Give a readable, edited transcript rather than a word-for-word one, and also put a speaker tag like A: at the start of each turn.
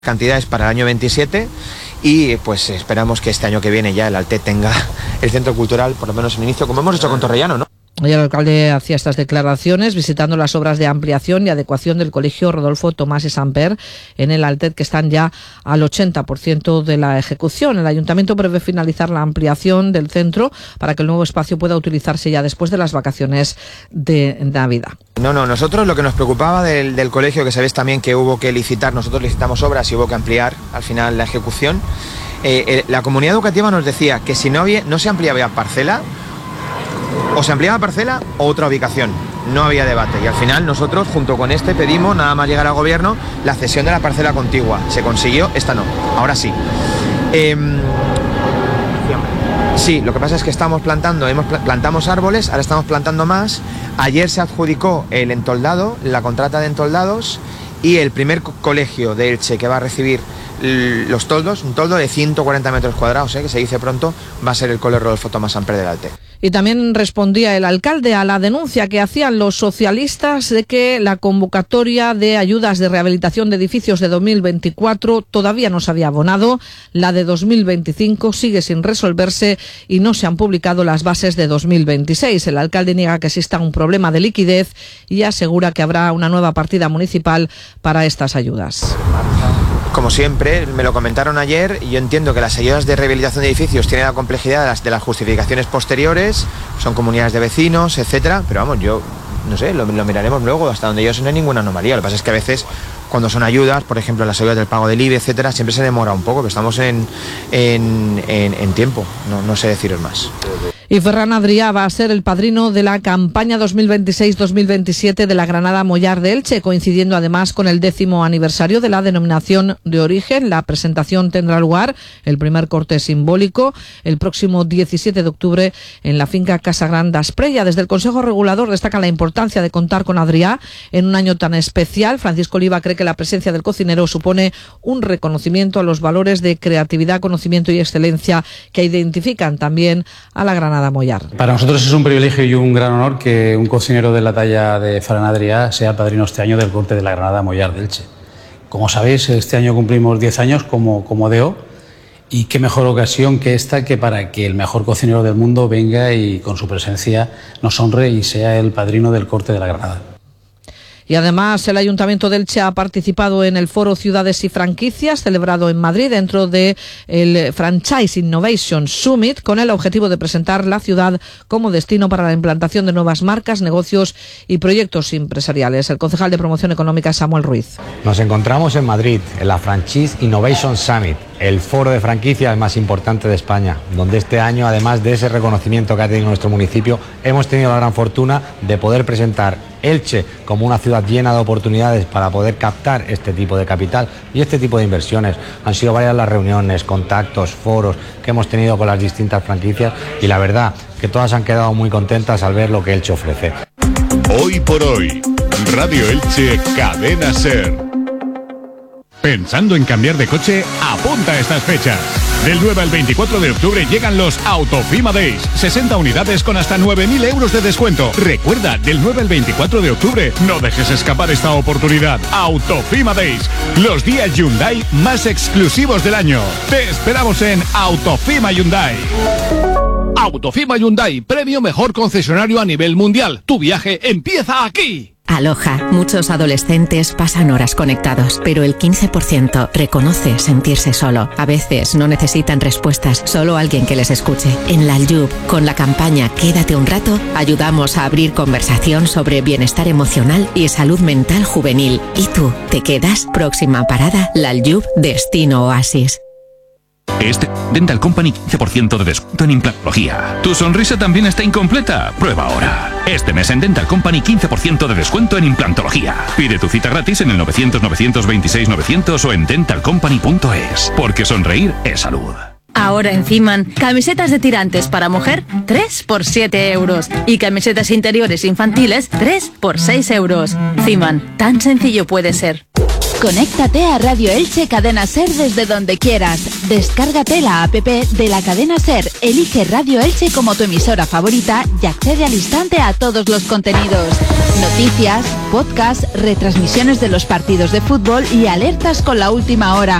A: cantidades para el año 27 y pues esperamos que este año que viene ya el Altet tenga el centro cultural, por lo menos en inicio, como hemos hecho con Torrellano, ¿no?
B: Y el alcalde hacía estas declaraciones visitando las obras de ampliación y adecuación del colegio Rodolfo Tomás y Samper en el Altet, que están ya al 80% de la ejecución. El ayuntamiento prevé finalizar la ampliación del centro para que el nuevo espacio pueda utilizarse ya después de las vacaciones de Navidad.
A: No, nosotros lo que nos preocupaba del colegio, que sabéis también que hubo que licitar, nosotros licitamos obras y hubo que ampliar al final la ejecución. La comunidad educativa nos decía que si no se ampliaba parcela, o se ampliaba parcela o otra ubicación, no había debate, y al final nosotros junto con pedimos, nada más llegar al gobierno, la cesión de la parcela contigua. Se consiguió, esta no, ahora sí. Sí, lo que pasa es que plantamos árboles, ahora estamos plantando más. Ayer se adjudicó el entoldado, la contrata de entoldados, y el primer colegio de Elche que va a recibir los toldos, un toldo de 140 metros cuadrados, que se dice pronto, va a ser el colegio Rodolfo Tomás Samper del Altet.
B: Y también respondía el alcalde a la denuncia que hacían los socialistas de que la convocatoria de ayudas de rehabilitación de edificios de 2024 todavía no se había abonado. La de 2025 sigue sin resolverse y no se han publicado las bases de 2026. El alcalde niega que exista un problema de liquidez y asegura que habrá una nueva partida municipal para estas ayudas.
A: Como siempre, me lo comentaron ayer, y yo entiendo que las ayudas de rehabilitación de edificios tienen la complejidad de las justificaciones posteriores, son comunidades de vecinos, etcétera, pero vamos, yo no sé, lo miraremos luego, hasta donde yo sé no hay ninguna anomalía. Lo que pasa es que a veces cuando son ayudas, por ejemplo las ayudas del pago del IBI, etcétera, siempre se demora un poco, pero estamos en tiempo, no sé deciros más.
B: Y Ferran Adrià va a ser el padrino de la campaña 2026-2027 de la Granada Mollar de Elche, coincidiendo además con el 10º aniversario de la denominación de origen. La presentación tendrá lugar, el primer corte simbólico, el próximo 17 de octubre en la finca Casa Gran d'Asprella. Desde el Consejo Regulador destacan la importancia de contar con Adrià en un año tan especial. Francisco Oliva cree que la presencia del cocinero supone un reconocimiento a los valores de creatividad, conocimiento y excelencia que identifican también a la Granada Mollar.
C: Para nosotros es un privilegio y un gran honor que un cocinero de la talla de Ferran Adrià sea padrino este año del corte de la Granada Mollar de Elche. Como sabéis, este año cumplimos 10 años como DO, y qué mejor ocasión que esta que para que el mejor cocinero del mundo venga y con su presencia nos honre y sea el padrino del corte de la Granada.
B: Y además el Ayuntamiento de Elche ha participado en el Foro Ciudades y Franquicias celebrado en Madrid dentro del Franchise Innovation Summit, con el objetivo de presentar la ciudad como destino para la implantación de nuevas marcas, negocios y proyectos empresariales. El concejal de Promoción Económica, Samuel Ruiz.
D: Nos encontramos en Madrid, en la Franchise Innovation Summit, el foro de franquicias más importante de España, donde este año, además de ese reconocimiento que ha tenido nuestro municipio, hemos tenido la gran fortuna de poder presentar Elche como una ciudad llena de oportunidades para poder captar este tipo de capital y este tipo de inversiones. Han sido varias las reuniones, contactos, foros que hemos tenido con las distintas franquicias, y la verdad que todas han quedado muy contentas al ver lo que Elche ofrece.
E: Hoy por hoy, Radio Elche, Cadena Ser. ¿Pensando en cambiar de coche? Apunta a estas fechas. Del 9 al 24 de octubre llegan los Autofima Days. 60 unidades con hasta 9.000 euros de descuento. Recuerda, del 9 al 24 de octubre, no dejes escapar esta oportunidad. Autofima Days, los días Hyundai más exclusivos del año. Te esperamos en Autofima Hyundai. Autofima Hyundai, premio mejor concesionario a nivel mundial. Tu viaje empieza aquí.
F: Aloha, muchos adolescentes pasan horas conectados, pero el 15% reconoce sentirse solo. A veces no necesitan respuestas, solo alguien que les escuche. En la Aljub, con la campaña Quédate un rato, ayudamos a abrir conversación sobre bienestar emocional y salud mental juvenil. ¿Y tú, te quedas? Próxima parada, la Aljub, destino oasis.
G: Dental Company 15% de descuento en implantología. ¿Tu sonrisa también está incompleta? Prueba ahora. Este mes en Dental Company 15% de descuento en implantología. Pide tu cita gratis en el 900-926-900 o en dentalcompany.es. Porque sonreír es salud.
H: Ahora en Fiman, camisetas de tirantes para mujer, 3 por 7 euros. Y camisetas interiores infantiles, 3 por 6 euros. Fiman, tan sencillo puede ser. Conéctate a Radio Elche Cadena Ser desde donde quieras. Descárgate la app de la Cadena Ser, elige Radio Elche como tu emisora favorita y accede al instante a todos los contenidos. Noticias, podcasts, retransmisiones de los partidos de fútbol y alertas con la última hora.